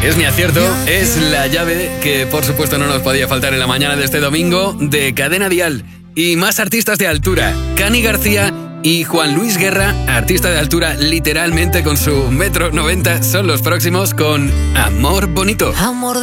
Es mi acierto, es la llave que por supuesto no nos podía faltar en la mañana de este domingo de Cadena Dial. Y más artistas de altura, Cani García y Juan Luis Guerra, artista de altura literalmente con su 1,90 m, son los próximos con Amor Bonito. Amor